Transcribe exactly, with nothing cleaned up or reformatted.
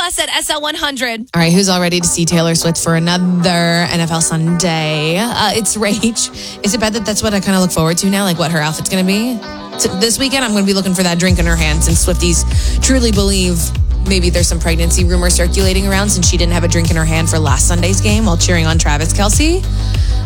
us at S L one hundred. All right, who's all ready to see Taylor Swift for another N F L Sunday? Uh, it's Rach. Is it bad that that's what I kind of look forward to now, like what her outfit's going to be? So this weekend, I'm going to be looking for that drink in her hand since Swifties truly believe maybe there's some pregnancy rumor circulating around since she didn't have a drink in her hand for last Sunday's game while cheering on Travis Kelce.